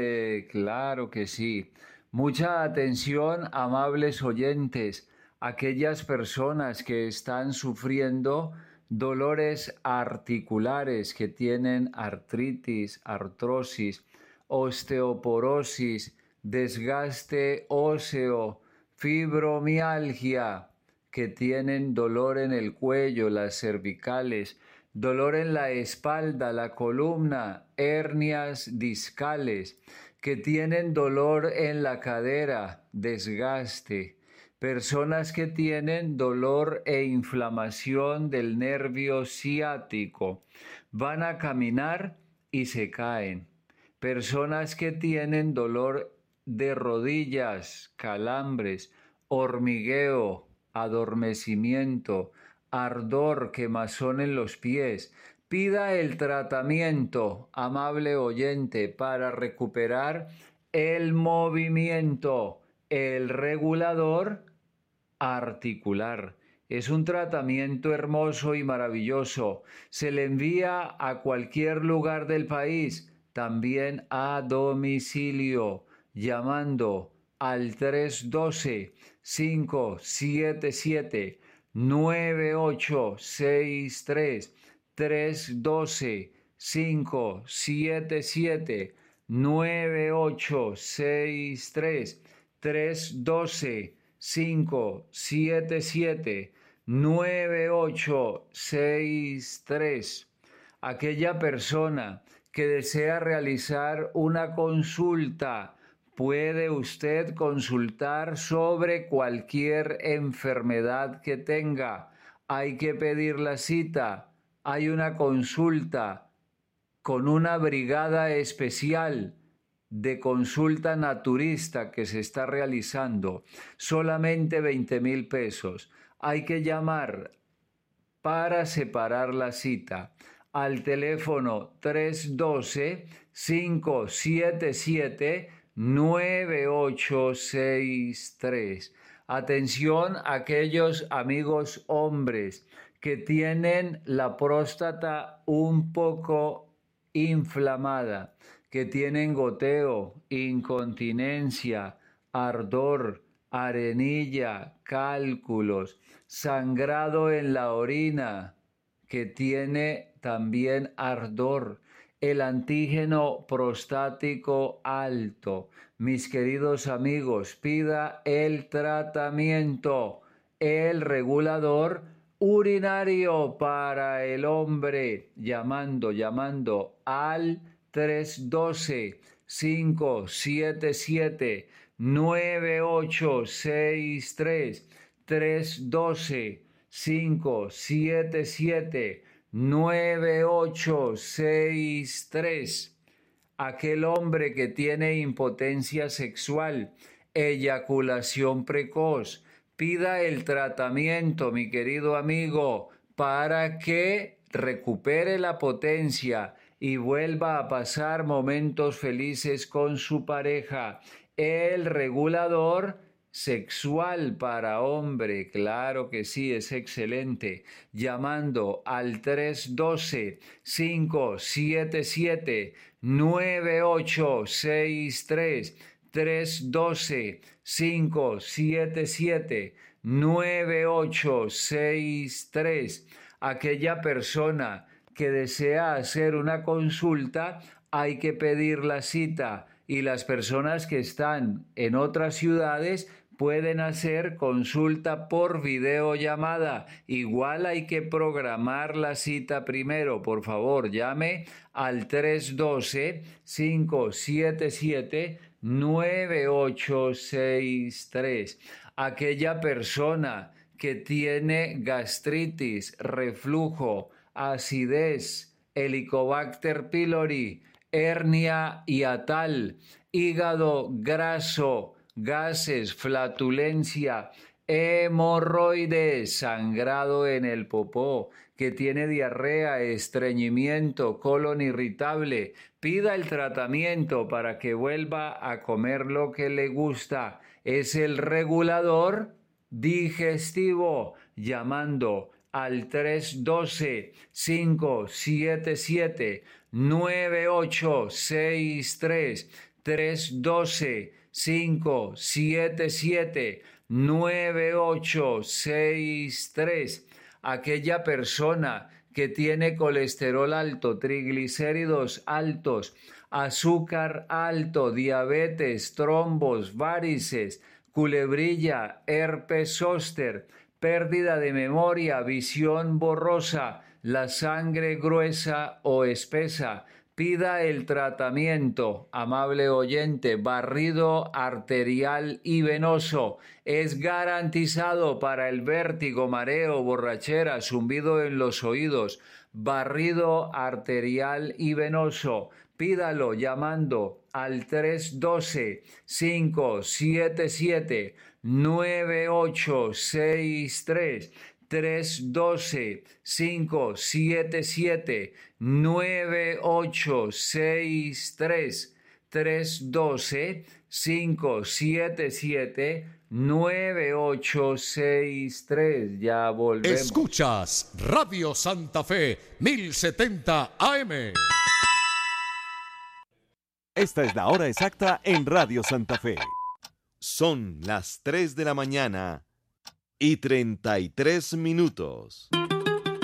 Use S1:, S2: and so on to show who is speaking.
S1: Claro que sí. Mucha atención, amables oyentes, aquellas personas que están sufriendo dolores articulares, que tienen artritis, artrosis, osteoporosis, desgaste óseo, fibromialgia, que tienen dolor en el cuello, las cervicales, dolor en la espalda, la columna, hernias discales, que tienen dolor en la cadera, desgaste, personas que tienen dolor e inflamación del nervio ciático, van a caminar y se caen. Personas que tienen dolor de rodillas, calambres, hormigueo, adormecimiento, ardor, quemazón en los pies. Pida el tratamiento, amable oyente, para recuperar el movimiento, el regulador articular. Es un tratamiento hermoso y maravilloso. Se le envía a cualquier lugar del país, también a domicilio, llamando al 312-577-9863. 312-577-9863. 312-577-9863. Aquella persona que desea realizar una consulta, puede usted consultar sobre cualquier enfermedad que tenga. Hay que pedir la cita. Hay una consulta con una brigada especial de consulta naturista que se está realizando. Solamente 20,000 pesos. Hay que llamar para separar la cita al teléfono 312-577-9863. Atención a aquellos amigos hombres que tienen la próstata un poco inflamada, que tienen goteo, incontinencia, ardor, arenilla, cálculos, sangrado en la orina, que tiene también ardor, el antígeno prostático alto. Mis queridos amigos, pida el tratamiento, el regulador urinario para el hombre, llamando al 312-577-9863. 312-577-9863. Aquel hombre que tiene impotencia sexual, eyaculación precoz, pida el tratamiento, mi querido amigo, para que recupere la potencia y vuelva a pasar momentos felices con su pareja. El regulador sexual para hombre, claro que sí, es excelente. Llamando al 312-577-9863. 312-577-9863. Aquella persona que desea hacer una consulta, hay que pedir la cita, y las personas que están en otras ciudades pueden hacer consulta por videollamada. Igual hay que programar la cita primero. Por favor, llame al 312-577-9863. Aquella persona que tiene gastritis, reflujo, acidez, Helicobacter pylori, hernia hiatal, hígado graso, gases, flatulencia, hemorroides, sangrado en el popó, que tiene diarrea, estreñimiento, colon irritable. Pida el tratamiento para que vuelva a comer lo que le gusta. Es el regulador digestivo, llamando al 312-577-9863. 312-577-9863. Aquella persona que tiene colesterol alto, triglicéridos altos, azúcar alto, diabetes, trombos, varices, culebrilla, herpes zóster, pérdida de memoria, visión borrosa, la sangre gruesa o espesa. Pida el tratamiento, amable oyente, barrido arterial y venoso. Es garantizado para el vértigo, mareo, borrachera, zumbido en los oídos. Barrido arterial y venoso. Pídalo llamando al 312-577-9863. 312-577-9863. 312-577-9863. Ya volvemos.
S2: Escuchas Radio Santa Fe 1070 AM.
S3: Esta es la hora exacta en Radio Santa Fe. Son las 3 de la mañana y 33 minutos.